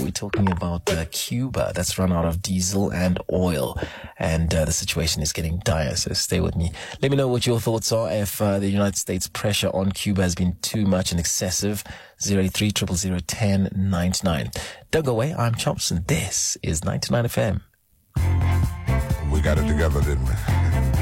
we're talking about Cuba that's run out of diesel and oil, and the situation is getting dire, so stay with me. Let me know what your thoughts are if the United States pressure on Cuba has been too much and excessive. 083 000 1099. Don't go away, I'm Chomps, and this is 99 FM. We got it together, didn't we?